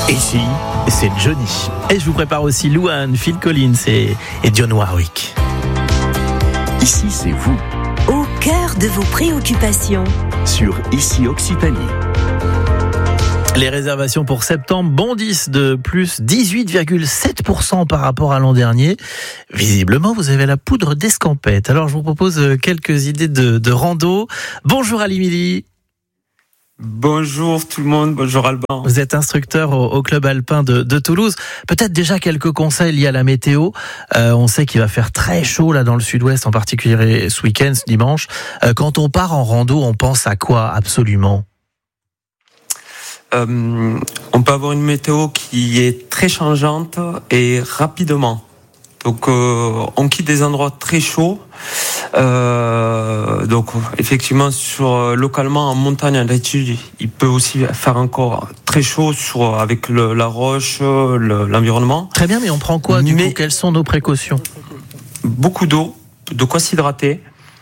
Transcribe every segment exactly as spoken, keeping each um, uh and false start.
Ici, c'est Johnny. Et je vous prépare aussi Louane, Phil Collins et, et Dionne Warwick. Ici, c'est vous. Au cœur de vos préoccupations. Sur Ici Occitanie. Les réservations pour septembre bondissent de plus dix-huit virgule sept pour cent par rapport à l'an dernier. Visiblement, vous avez la poudre d'escampette. Alors, je vous propose quelques idées de, de rando. Bonjour Ali Mili. Bonjour tout le monde, bonjour Alban. Vous êtes instructeur au, au club alpin de, de Toulouse. Peut-être déjà quelques conseils liés à la météo. Euh, on sait qu'il va faire très chaud là dans le sud-ouest, en particulier ce week-end, ce dimanche. Euh, quand on part en rando, on pense à quoi absolument ? Euh, on peut avoir une météo qui est très changeante et rapidement. Donc euh, on quitte des endroits très chauds. Euh, donc effectivement sur localement en montagne en altitude, il peut aussi faire encore très chaud sur avec le, la roche, le, l'environnement. Très bien, mais on prend quoi du mais coup ? Quelles sont nos précautions ? Beaucoup d'eau, de quoi s'hydrater.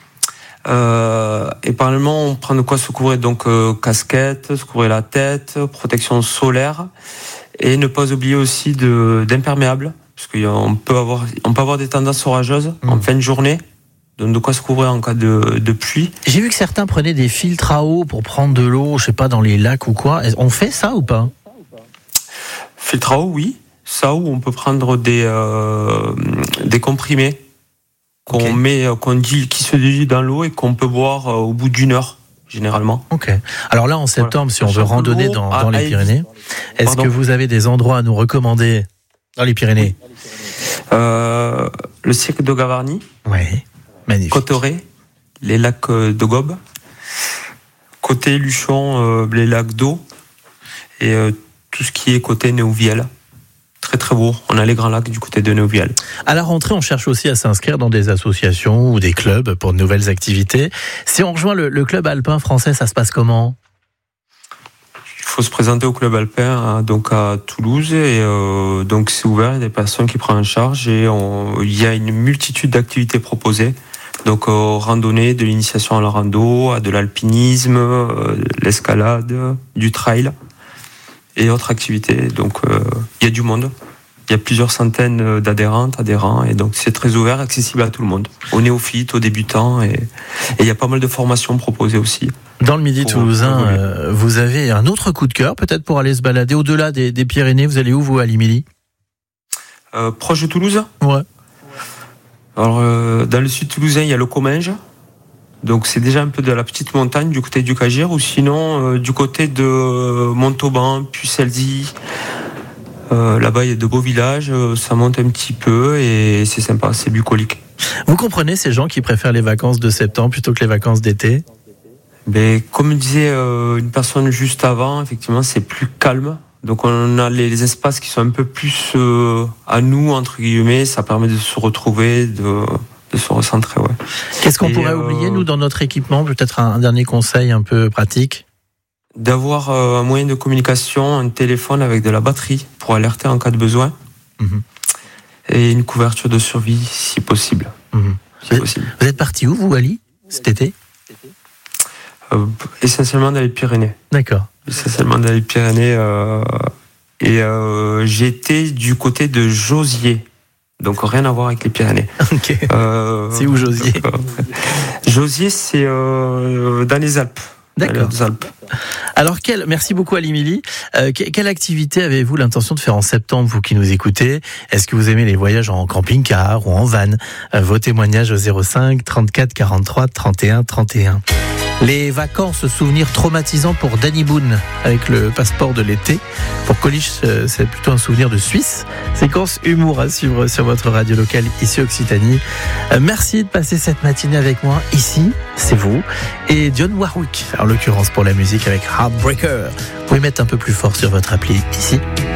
Euh, et parallèlement, on prend de quoi se couvrir, donc euh, casquette, se couvrir la tête, protection solaire, et ne pas oublier aussi de d'imperméables, parce qu'on peut avoir on peut avoir des tendances orageuses mmh. en fin de journée, donc de quoi se couvrir en cas de, de pluie. J'ai vu que certains prenaient des filtres à eau pour prendre de l'eau, je sais pas, dans les lacs ou quoi. On fait ça ou pas ? Filtre à eau, oui. Ça, ou on peut prendre des euh, des comprimés. Qu'on okay. met, qu'on dit, qui se dilue dans l'eau et qu'on peut boire au bout d'une heure, généralement. Ok. Alors là, en septembre, voilà. si on veut randonner dans, dans les Pyrénées, est-ce Pardon. que vous avez des endroits à nous recommander dans les Pyrénées ? euh, Le cirque de Gavarnie. Oui, magnifique. Cauterets, les lacs de Gobe. Côté Luchon, euh, les lacs d'eau. Et euh, tout ce qui est côté Néouvielle. Très très beau, on a les grands lacs du côté de Néouvielle. À la rentrée, on cherche aussi à s'inscrire dans des associations ou des clubs pour de nouvelles activités. Si on rejoint le, le club alpin français, ça se passe comment ? Il faut se présenter au club alpin hein, donc à Toulouse et euh, donc c'est ouvert, il y a des personnes qui prennent en charge et on, il y a une multitude d'activités proposées. Donc euh, randonnée, de l'initiation à la rando, à de l'alpinisme, euh, l'escalade, du trail. Et autres activités, donc euh, il y a du monde. Il y a plusieurs centaines d'adhérentes, adhérents, et donc c'est très ouvert, accessible à tout le monde, aux néophytes, aux débutants, et, et il y a pas mal de formations proposées aussi. Dans le Midi toulousain, euh, vous avez un autre coup de cœur, peut-être pour aller se balader au-delà des, des Pyrénées. Vous allez où, vous, Ali Mili ? euh, Proche de Toulouse ? Ouais. Alors, euh, dans le sud toulousain, il y a le Comminges. Donc c'est déjà un peu de la petite montagne du côté du Cagir ou sinon euh, du côté de Montauban, Pucelzy. Euh, là-bas il y a de beaux villages, euh, ça monte un petit peu et c'est sympa, c'est bucolique. Vous comprenez ces gens qui préfèrent les vacances de septembre plutôt que les vacances d'été ? Mais comme disait euh, une personne juste avant, effectivement c'est plus calme. Donc on a les, les espaces qui sont un peu plus euh, à nous entre guillemets, ça permet de se retrouver, de de se recentrer, ouais. Qu'est-ce qu'on et pourrait euh, oublier, nous, dans notre équipement ? Peut-être un, un dernier conseil un peu pratique ? D'avoir euh, un moyen de communication, un téléphone avec de la batterie pour alerter en cas de besoin. Mmh. Et une couverture de survie, si possible. Mmh. Si vous, possible. Vous êtes parti où, vous, Ali, cet été ? euh, Essentiellement dans les Pyrénées. D'accord. Essentiellement dans les Pyrénées. Euh, et euh, j'étais du côté de Josier. Donc rien à voir avec les Pyrénées. Ok. Euh, c'est où Josier ? donc, euh, Josier, c'est euh, dans les Alpes. D'accord. Dans les Alpes. Alors, quelle, merci beaucoup Ali Mili. Euh, quelle activité avez-vous l'intention de faire en septembre, vous qui nous écoutez ? Est-ce que vous aimez les voyages en camping-car ou en van ? euh, Vos témoignages au zéro cinq trente-quatre quarante-trois trente et un trente et un. Les vacances, souvenirs traumatisants pour Danny Boone avec le passeport de l'été. Pour Coluche, c'est plutôt un souvenir de Suisse. Séquence humour à suivre sur votre radio locale ici Occitanie. Merci de passer cette matinée avec moi. Ici, c'est vous et Dionne Warwick, en l'occurrence pour la musique avec Heartbreaker. Vous pouvez mettre un peu plus fort sur votre appli ici.